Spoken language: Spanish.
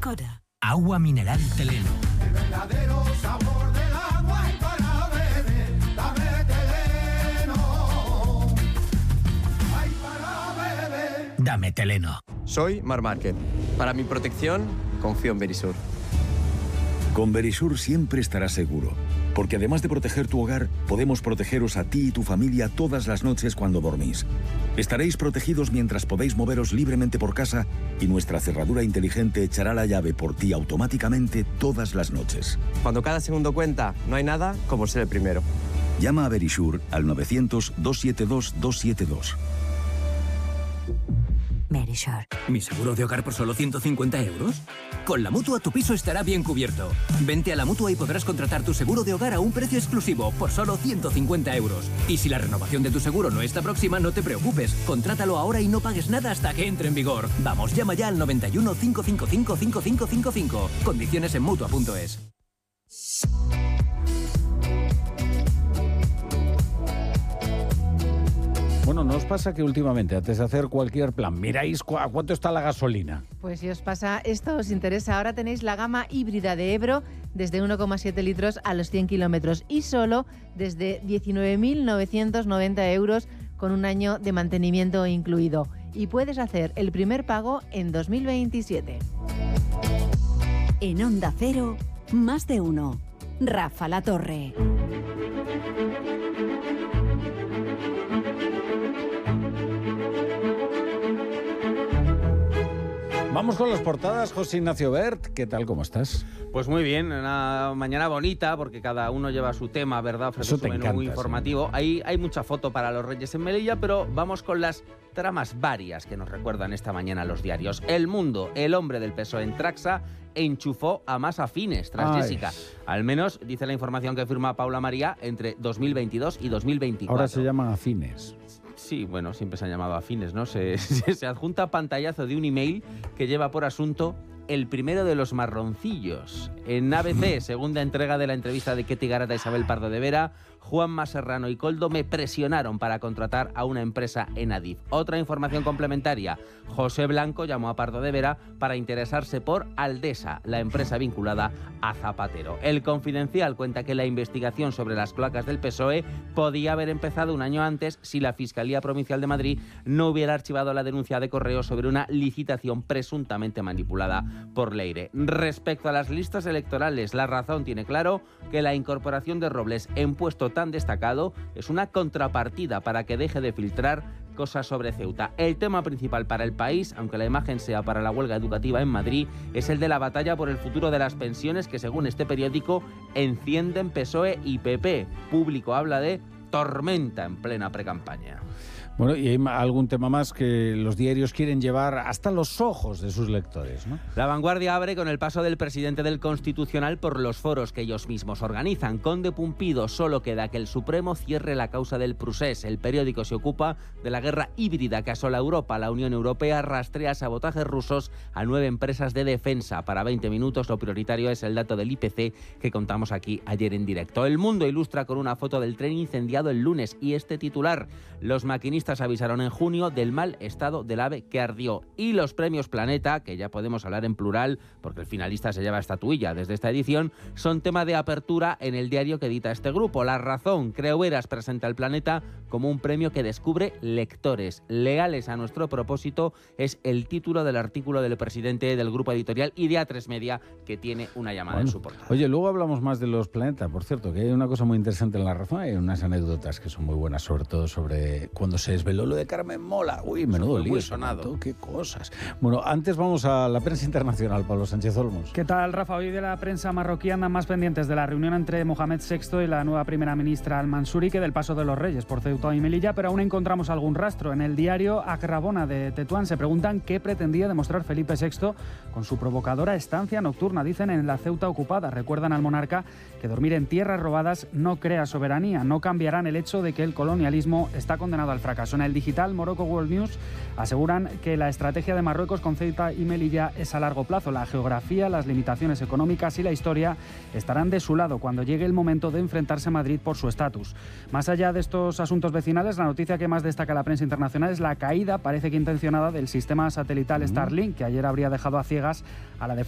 Cora. Agua mineral Teleno. El verdadero sabor del agua y para beber, dame Teleno. Ay, para beber. Dame Teleno. Soy Mar Márquez. Para mi protección, confío en Verisur. Con Verisur siempre estarás seguro, porque además de proteger tu hogar, podemos protegeros a ti y tu familia todas las noches cuando dormís. Estaréis protegidos mientras podéis moveros libremente por casa y nuestra cerradura inteligente echará la llave por ti automáticamente todas las noches. Cuando cada segundo cuenta, no hay nada como ser el primero. Llama a Verisur al 900-272-272. Verisur. ¿Mi seguro de hogar por solo 150 euros? Con la Mutua tu piso estará bien cubierto. Vente a la Mutua y podrás contratar tu seguro de hogar a un precio exclusivo por solo 150 euros. Y si la renovación de tu seguro no está próxima, no te preocupes. Contrátalo ahora y no pagues nada hasta que entre en vigor. Vamos, llama ya al 91 555 5555. Condiciones en Mutua.es. Bueno, ¿no os pasa que últimamente, antes de hacer cualquier plan, miráis a cuánto está la gasolina? Pues si os pasa esto, os interesa, ahora tenéis la gama híbrida de Ebro desde 1,7 litros a los 100 kilómetros y solo desde 19.990 euros con un año de mantenimiento incluido. Y puedes hacer el primer pago en 2027. En Onda Cero, más de uno. Rafa La Torre. Vamos con las portadas. José Ignacio Bert, ¿qué tal? ¿Cómo estás? Pues muy bien, una mañana bonita porque cada uno lleva su tema, ¿verdad? Ofrece su menú muy informativo. Sí. Hay mucha foto para los Reyes en Melilla, pero vamos con las tramas varias que nos recuerdan esta mañana los diarios. El Mundo, el hombre del PSOE en Traxa, enchufó a más afines tras Jessica. Al menos, dice la información que firma Paula María, entre 2022 y 2024. Ahora se llaman afines. Sí, bueno, siempre se han llamado afines, ¿no? Se adjunta pantallazo de un email que lleva por asunto el primero de los marroncillos. En ABC, segunda entrega de la entrevista de Ketty Garata a Isabel Pardo de Vera, Juanma Serrano y Koldo me presionaron para contratar a una empresa en Adif. Otra información complementaria, José Blanco llamó a Pardo de Vera para interesarse por Aldesa, la empresa vinculada a Zapatero. El Confidencial cuenta que la investigación sobre las cloacas del PSOE podía haber empezado un año antes si la Fiscalía Provincial de Madrid no hubiera archivado la denuncia de Correos sobre una licitación presuntamente manipulada por Leire. Respecto a las listas electorales, La Razón tiene claro que la incorporación de Robles en puesto tan destacado es una contrapartida para que deje de filtrar cosas sobre Ceuta. El tema principal para el país, aunque la imagen sea para la huelga educativa en Madrid, es el de la batalla por el futuro de las pensiones que, según este periódico, encienden PSOE y PP. Público habla de tormenta en plena precampaña. Bueno, y hay algún tema más que los diarios quieren llevar hasta los ojos de sus lectores, ¿no? La Vanguardia abre con el paso del presidente del Constitucional por los foros que ellos mismos organizan. Conde Pumpido, solo queda que el Supremo cierre la causa del Prusés. El periódico se ocupa de la guerra híbrida que asola Europa. La Unión Europea rastrea sabotajes rusos a 9 empresas de defensa. Para 20 minutos lo prioritario es el dato del IPC que contamos aquí ayer en directo. El Mundo ilustra con una foto del tren incendiado el lunes y este titular: los maquinistas avisaron en junio del mal estado del AVE que ardió. Y los premios Planeta, que ya podemos hablar en plural porque el finalista se lleva estatuilla desde esta edición, son tema de apertura en el diario que edita este grupo. La Razón, Creo Eras presenta el Planeta como un premio que descubre lectores leales a nuestro propósito, es el título del artículo del presidente del grupo editorial y de A3 Media, que tiene una llamada en su portada. Oye, luego hablamos más de los Planeta, por cierto, que hay una cosa muy interesante en La Razón, hay unas anécdotas que son muy buenas, sobre todo sobre cuando se desveló lo de Carmen Mola. Uy, menudo lío. Muy sonado. Qué cosas. Bueno, antes vamos a la prensa internacional, Pablo Sánchez Olmos. ¿Qué tal, Rafa? Hoy de la prensa marroquí andan más pendientes de la reunión entre Mohamed VI y la nueva primera ministra Al-Mansuri que del paso de los Reyes por Ceuta y Melilla, pero aún encontramos algún rastro. En el diario Akrabona de Tetuán se preguntan qué pretendía demostrar Felipe VI con su provocadora estancia nocturna, dicen, en la Ceuta ocupada. Recuerdan al monarca que dormir en tierras robadas no crea soberanía, no cambiarán el hecho de que el colonialismo está condenado al fracaso. En el digital Morocco World News aseguran que la estrategia de Marruecos con Ceuta y Melilla es a largo plazo. La geografía, las limitaciones económicas y la historia estarán de su lado cuando llegue el momento de enfrentarse a Madrid por su estatus. Más allá de estos asuntos vecinales, la noticia que más destaca la prensa internacional es la caída, parece que intencionada, del sistema satelital Starlink, que ayer habría dejado a ciegas a la defensa